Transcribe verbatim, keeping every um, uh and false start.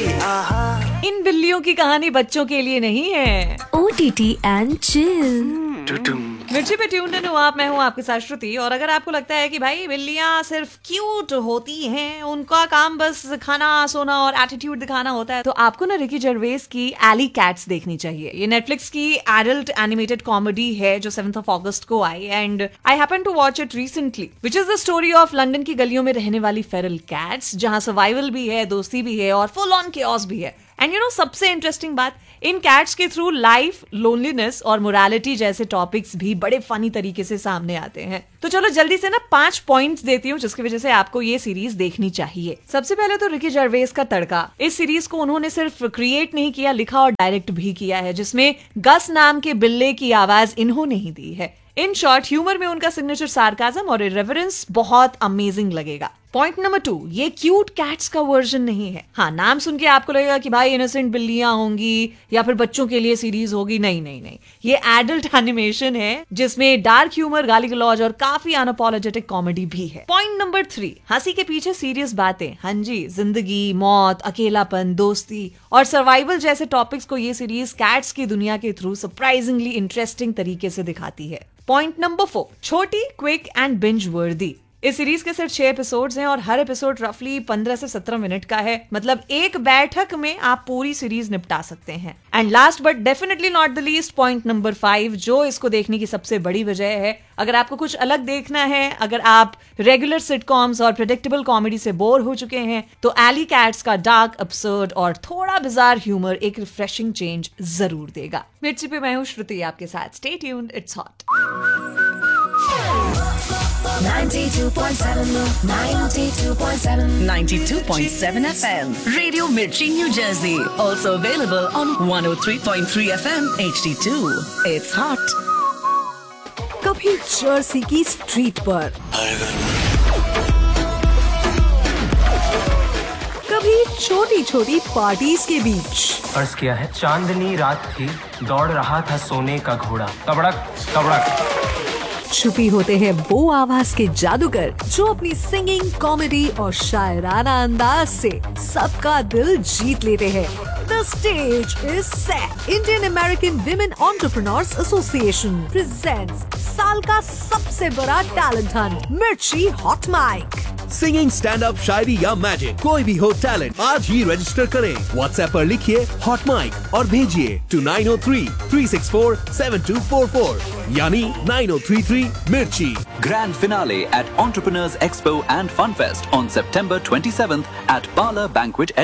इन बिल्लियों की कहानी बच्चों के लिए नहीं है। O T T and chill। मिर्ची पे ट्यून्ड इन हो आप, मैं हूँ आपके साथ श्रुति। और अगर आपको लगता है कि भाई बिल्लियाँ सिर्फ क्यूट होती हैं, उनका काम बस खाना सोना और एटीट्यूड दिखाना होता है, तो आपको ना रिकी जर्वेस की एली कैट्स देखनी चाहिए। ये नेटफ्लिक्स की एडल्ट एनिमेटेड कॉमेडी है जो सेवंथ ऑफ अगस्त को आई, and I happen to watch it recently, which is the story of London की गलियों में रहने वाली फेरल कैट्स, जहाँ सर्वाइवल भी है, दोस्ती भी है और फुल ऑन केओस भी है। एंड यू नो सबसे इंटरेस्टिंग बात, इन कैट्स के थ्रू लाइफ, लोनलीनेस और मोरालिटी जैसे टॉपिक्स भी बड़े फनी तरीके से सामने आते हैं। तो चलो जल्दी से ना पांच पॉइंट्स देती हूँ जिसकी वजह से आपको ये सीरीज देखनी चाहिए। सबसे पहले तो रिकी जर्वेस का तड़का। इस सीरीज को उन्होंने सिर्फ क्रिएट नहीं किया, लिखा और डायरेक्ट भी किया है, जिसमें गस नाम के बिल्ले की आवाज इन्होंने ही दी है। इन शॉर्ट, ह्यूमर में उनका सिग्नेचर सार्काज्म और इरेवरेंस बहुत अमेजिंग लगेगा। पॉइंट नंबर टू, ये क्यूट कैट्स का वर्जन नहीं है। हाँ, नाम सुन के आपको लगेगा कि भाई इनोसेंट बिल्लियां होंगी या फिर बच्चों के लिए सीरीज होगी। नहीं नहीं नहीं, ये एडल्ट एनिमेशन है जिसमें डार्क ह्यूमर, गाली गलौज और काफी अनअपोलोजेटिक कॉमेडी भी है। पॉइंट नंबर थ्री, हंसी के पीछे सीरियस बातें। हाँ जी, जिंदगी, मौत, अकेलापन, दोस्ती और सर्वाइवल जैसे टॉपिक्स को ये सीरीज कैट्स की दुनिया के थ्रू सरप्राइजिंगली इंटरेस्टिंग तरीके से दिखाती है। पॉइंट नंबर फोर, छोटी, क्विक एंड बिंज वर्दी। इस सीरीज के सिर्फ छह एपिसोड्स हैं और हर एपिसोड रफली पंद्रह से सत्रह मिनट का है, मतलब एक बैठक में आप पूरी सीरीज निपटा सकते हैं। And last but definitely not the least, point number five, जो इसको देखने की सबसे बड़ी वजह है। अगर आपको कुछ अलग देखना है, अगर आप रेगुलर सिटकॉम्स और प्रेडिक्टेबल कॉमेडी से बोर हो चुके हैं, तो एली कैट्स का डार्क, absurd और थोड़ा बिजार ह्यूमर एक रिफ्रेशिंग चेंज जरूर देगा। मिर्ची पे मैं हूँ श्रुति आपके साथ। Stay tuned, it's hot. ninety-two point seven, ninety-two point seven, ninety-two point seven F M. Radio Mirchi, New Jersey. Also available on one oh three point three F M H D two. It's hot. कभी Jersey की street पर, कभी छोटी छोटी parties के बीच। अर्ज किया है, चांदनी रात थी, दौड़ रहा था सोने का घोड़ा, तबड़क तबड़क। छुपी होते हैं वो आवाज के जादूगर जो अपनी सिंगिंग, कॉमेडी और शायराना अंदाज से सबका दिल जीत लेते हैं। The stage is set. Indian American Women Entrepreneurs Association presents साल का सबसे बड़ा टैलेंट हंट, मिर्ची hot mic. Singing, stand up, शायरी या मैजिक, कोई भी हो टैलेंट, आज ही रजिस्टर करें। व्हाट्सएप पर लिखिए हॉट माइक और भेजिए to nine O three, three six four, seven to four four यानी नाइन ओ थ्री थ्री मिर्ची। Grand finale at Entrepreneurs Expo and Fun Fest on September twenty-seventh at Parlor Banquet